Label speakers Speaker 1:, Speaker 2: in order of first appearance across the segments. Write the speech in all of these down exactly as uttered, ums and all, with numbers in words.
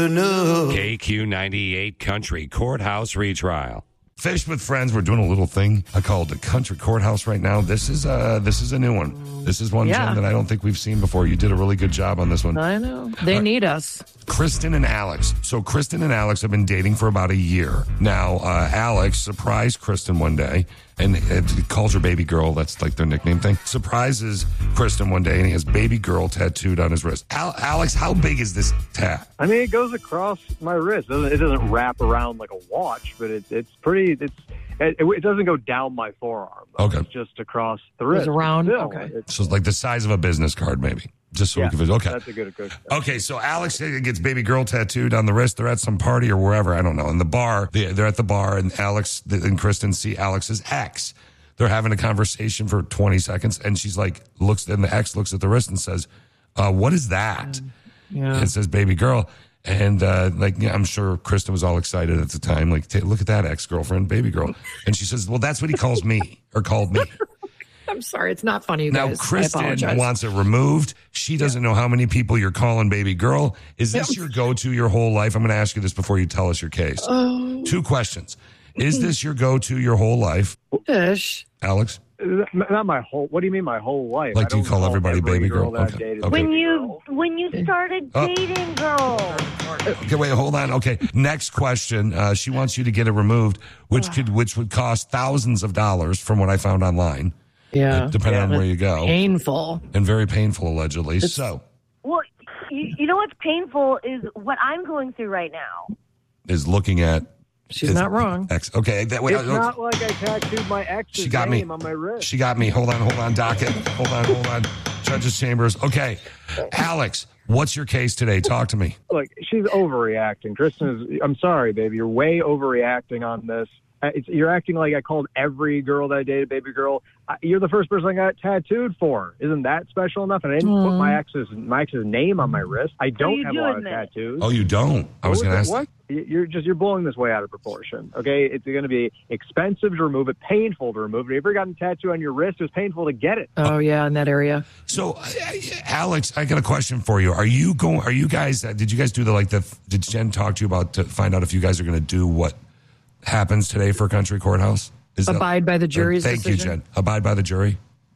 Speaker 1: K Q ninety-eight Country Courthouse Retrial.
Speaker 2: Fish with Friends. We're doing a little thing called the Country Courthouse right now. This is uh this is a new one. This is one,
Speaker 3: Yeah.
Speaker 2: Jen, that I don't think we've seen before. You did a really good job on this one.
Speaker 3: I know. They
Speaker 2: Uh,
Speaker 3: need us.
Speaker 2: Kristen and Alex. So Kristen and Alex have been dating for about a year. Now, uh, Alex surprised Kristen one day and uh, calls her baby girl. That's like their nickname thing. Surprises Kristen one day and he has baby girl tattooed on his wrist. Al- Alex, how big is this tat?
Speaker 4: I mean, it goes across my wrist. It doesn't, it doesn't wrap around like a watch, but it's it's pretty. It's it, it doesn't go down my forearm.
Speaker 2: Okay.
Speaker 4: It's just across the
Speaker 3: Goes
Speaker 4: wrist.
Speaker 3: around?
Speaker 4: Still,
Speaker 3: Okay.
Speaker 4: it's-
Speaker 2: So it's like the size of a business card, maybe. Just so
Speaker 4: yeah,
Speaker 2: we can. Okay.
Speaker 4: That's a good. good
Speaker 2: Okay, so Alex gets baby girl tattooed on the wrist. They're at some party or wherever. I don't know. In the bar, they- they're at the bar, and Alex and Kristen see Alex's ex. They're having a conversation for twenty seconds, and she's like, looks, and the ex looks at the wrist and says, uh, "What is that?"
Speaker 3: Yeah.
Speaker 2: And it says baby girl. And uh, like, yeah, I'm sure Kristen was all excited at the time. Like, "T- look at that ex-girlfriend, baby girl. And she says, well, that's what he calls me or called me.
Speaker 3: I'm sorry. It's not funny, you
Speaker 2: Now,
Speaker 3: guys. I
Speaker 2: Kristen
Speaker 3: apologize.
Speaker 2: wants it removed. She doesn't know how many people you're calling baby girl. Is this your go-to your whole life? I'm going to ask you this before you tell us your case.
Speaker 3: Oh.
Speaker 2: Two questions. Is this your go-to your whole life,
Speaker 3: Fish.
Speaker 2: Alex?
Speaker 4: Not my whole. What do you mean my whole life?
Speaker 2: Like,
Speaker 4: I
Speaker 2: do you
Speaker 4: don't
Speaker 2: call everybody
Speaker 4: every
Speaker 2: baby girl?
Speaker 4: that I've
Speaker 2: Okay,
Speaker 4: dated
Speaker 2: okay.
Speaker 4: baby
Speaker 5: When you
Speaker 4: girl.
Speaker 5: when you started
Speaker 2: Oh.
Speaker 5: dating, girl.
Speaker 2: Okay, wait, hold on. Okay, next question. Uh, she wants you to get it removed, which could which would cost thousands of dollars, from what I found online,
Speaker 3: Yeah.
Speaker 2: uh, depending on where you go,
Speaker 3: Painful.
Speaker 2: and very painful allegedly. So,
Speaker 5: Well, you, you know what's painful is what I'm going through right now.
Speaker 2: is looking at.
Speaker 3: She's
Speaker 2: his
Speaker 3: not wrong.
Speaker 2: Ex. Okay, that way.
Speaker 4: It's not like I tattooed my ex's
Speaker 2: She got me.
Speaker 4: name on my wrist.
Speaker 2: She got me. Hold on, hold on, docket. Hold on, hold on. Judge's chambers. Okay, Alex, what's your case today? Talk to me.
Speaker 4: Look, she's overreacting. Kristen is. I'm sorry, baby. You're way overreacting on this. Uh, It's, you're acting like I called every girl that I dated baby girl. I, you're the first person I got tattooed for. Isn't that special enough? And I didn't put my ex's my ex's name on my wrist. I don't
Speaker 5: you
Speaker 4: have
Speaker 5: do
Speaker 4: a lot of
Speaker 5: admit it.
Speaker 4: tattoos.
Speaker 2: Oh, you don't? I was
Speaker 4: What
Speaker 2: going to
Speaker 4: was
Speaker 2: ask.
Speaker 4: it? What? You- You're just you're blowing this way out of proportion. Okay, it's going to be expensive to remove it, painful to remove it. Have you ever gotten a tattoo on your wrist? It was painful to get it.
Speaker 3: Oh, yeah, in that area.
Speaker 2: So, uh, Alex, I got a question for you. Are you going? Are you guys? Uh, did you guys do the like the? Did Jen talk to you about to find out if you guys are going to do what happens today for Country Courthouse? Is that-
Speaker 3: Abide by the jury's
Speaker 2: Thank you,
Speaker 3: decision?
Speaker 2: Jen. Abide by the jury.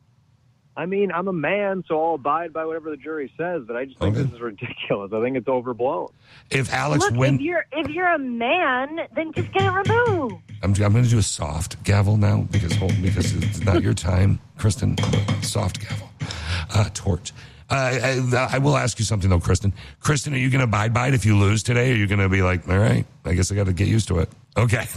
Speaker 4: I mean, I'm a man, so I'll abide by whatever the jury says. But I just think
Speaker 2: Okay.
Speaker 4: this is ridiculous. I think it's overblown.
Speaker 2: If Alex
Speaker 5: Look,
Speaker 2: wins,
Speaker 5: if you're if you're a man, then just get it removed.
Speaker 2: I'm, I'm going to do a soft gavel now because hold, because it's not your time, Kristen. Soft gavel, uh, torch. Uh, I, I will ask you something though, Kristen. Kristen, are you going to abide by it if you lose today? Or are you going to be like, all right, I guess I got to get used to it? Okay.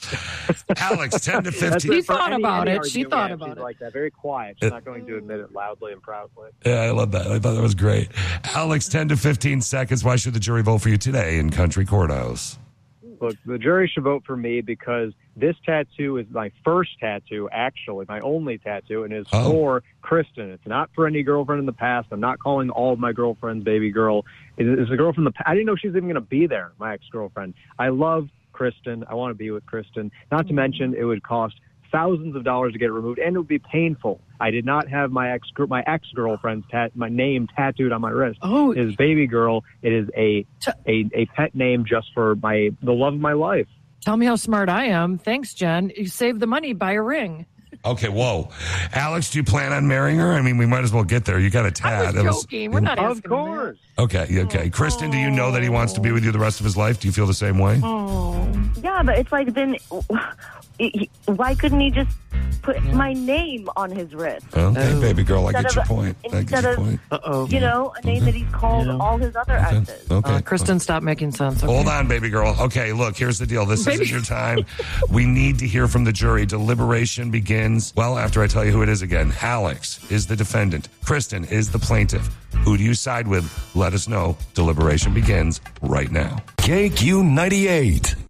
Speaker 2: Alex, ten to
Speaker 4: That's
Speaker 2: fifteen.
Speaker 3: She
Speaker 4: it for
Speaker 3: thought
Speaker 4: any-
Speaker 3: about
Speaker 4: any
Speaker 3: it. She
Speaker 4: argument,
Speaker 3: thought
Speaker 4: yeah,
Speaker 3: about
Speaker 4: she's
Speaker 3: it.
Speaker 4: like that, very quiet. She's not going to admit it loudly and proudly.
Speaker 2: Yeah, I love that. I thought that was great. Alex, ten to fifteen seconds. Why should the jury vote for you today in Country Courthouse?
Speaker 4: Look, the jury should vote for me because this tattoo is my first tattoo, actually, my only tattoo, and it's
Speaker 2: Oh.
Speaker 4: for Kristen. It's not for any girlfriend in the past. I'm not calling all of my girlfriends baby girl. It- It's a girl from the past. I didn't know she was even going to be there, my ex-girlfriend. I love Kristen. I want to be with Kristen. Not to mention, it would cost thousands of dollars to get it removed, and it would be painful. I did not have my ex my ex girlfriend's tat my name tattooed on my wrist.
Speaker 3: Oh.
Speaker 4: It is baby girl. It is a a, a pet name just for my the love of my life.
Speaker 3: Tell me how smart I am. Thanks, Jen. You saved the money. Buy a ring.
Speaker 2: Okay, whoa. Alex, do you plan on marrying her? I mean, we might as well get there. You got a
Speaker 3: I
Speaker 2: tat.
Speaker 3: was
Speaker 2: It was-
Speaker 3: joking. We're not
Speaker 4: Of
Speaker 3: asking him that.
Speaker 4: course.
Speaker 2: Okay, okay. Kristen, do you know that he wants to be with you the rest of his life? Do you feel the same way?
Speaker 3: Oh.
Speaker 5: Yeah, but it's like then he- why couldn't he just put my name on his wrist?
Speaker 2: Okay,
Speaker 3: Oh.
Speaker 2: baby girl, I
Speaker 5: Instead
Speaker 2: get your
Speaker 5: of-
Speaker 2: point. I get
Speaker 5: instead
Speaker 2: your
Speaker 5: of-
Speaker 2: point.
Speaker 3: Uh-oh.
Speaker 5: You know, a name that he's called
Speaker 3: Yeah.
Speaker 5: all his other
Speaker 2: Okay,
Speaker 5: exes.
Speaker 2: okay.
Speaker 3: Uh, Kristen, stop making sense. Okay.
Speaker 2: Hold on, baby girl. Okay, look, here's the deal. This
Speaker 3: Baby-
Speaker 2: isn't your time. We need to hear from the jury. Deliberation begins, well, after I tell you who it is again. Alex is the defendant. Kristen is the plaintiff. Who do you side with? Let us know. Deliberation begins right now.
Speaker 6: K Q ninety-eight.